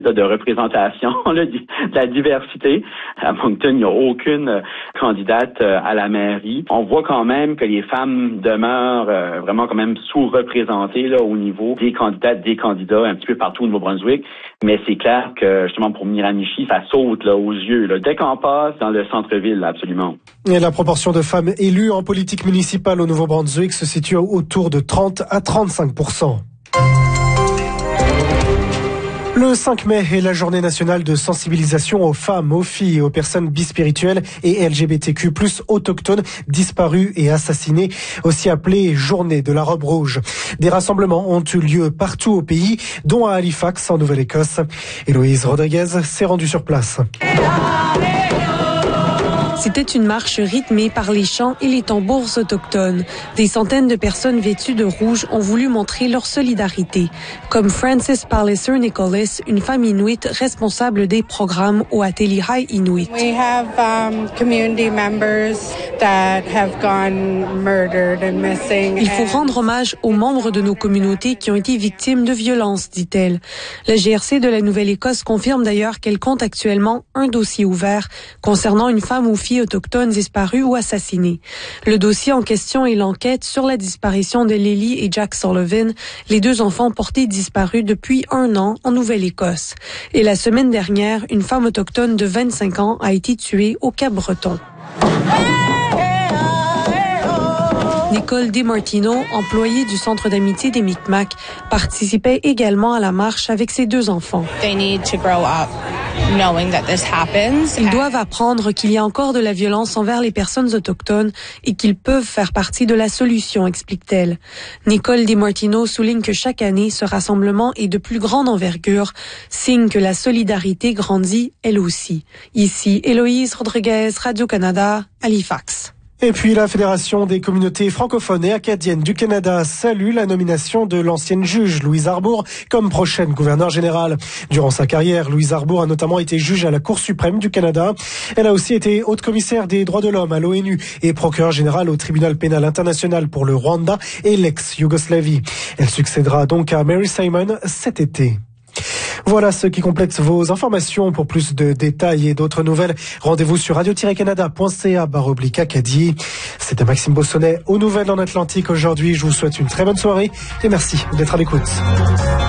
de représentation, là, de la diversité. À Moncton, il n'y a aucune candidate à la mairie. On voit quand même que les femmes demeurent vraiment quand même sous-représentées là, au niveau des candidates, des candidats, un petit peu partout au Nouveau-Brunswick. Mais c'est clair que, justement, pour Miramichi, ça saute là, aux yeux. Là. Dès qu'on passe dans le centre-ville, là, absolument. Et la proportion de femmes élues en politique municipale au Nouveau-Brunswick se situe autour de 30 à 35%. Le 5 mai est la journée nationale de sensibilisation aux femmes, aux filles et aux personnes bispirituelles et LGBTQ+, autochtones, disparues et assassinées, aussi appelée journée de la robe rouge. Des rassemblements ont eu lieu partout au pays, dont à Halifax, en Nouvelle-Écosse. Héloïse Rodriguez s'est rendue sur place. C'était une marche rythmée par les chants et les tambours autochtones. Des centaines de personnes vêtues de rouge ont voulu montrer leur solidarité, comme Frances Palliser Nicholas, une femme inuite responsable des programmes au Ateli High Inuit. We have community members that have gone murdered and missing. Il faut rendre hommage aux membres de nos communautés qui ont été victimes de violences, dit-elle. La GRC de la Nouvelle-Écosse confirme d'ailleurs qu'elle compte actuellement un dossier ouvert concernant une femme ou fille autochtones disparues ou assassinées. Le dossier en question est l'enquête sur la disparition de Lily et Jack Sullivan, les deux enfants portés disparus depuis 1 an en Nouvelle-Écosse. Et la semaine dernière, une femme autochtone de 25 ans a été tuée au Cap-Breton. Nicole DiMartino, employée du Centre d'amitié des Micmacs, participait également à la marche avec ses 2 enfants. Ils doivent apprendre qu'il y a encore de la violence envers les personnes autochtones et qu'ils peuvent faire partie de la solution, explique-t-elle. Nicole DiMartino souligne que chaque année, ce rassemblement est de plus grande envergure, signe que la solidarité grandit elle aussi. Ici, Héloïse Rodriguez, Radio-Canada, Halifax. Et puis la Fédération des communautés francophones et acadiennes du Canada salue la nomination de l'ancienne juge Louise Arbour comme prochaine gouverneure générale. Durant sa carrière, Louise Arbour a notamment été juge à la Cour suprême du Canada. Elle a aussi été haute commissaire des droits de l'homme à l'ONU et procureure générale au tribunal pénal international pour le Rwanda et l'ex-Yougoslavie. Elle succédera donc à Mary Simon cet été. Voilà ce qui complète vos informations. Pour plus de détails et d'autres nouvelles, rendez-vous sur radio-canada.ca/Acadie. C'était Maxime Bossonnet aux nouvelles en Atlantique aujourd'hui. Je vous souhaite une très bonne soirée et merci d'être à l'écoute.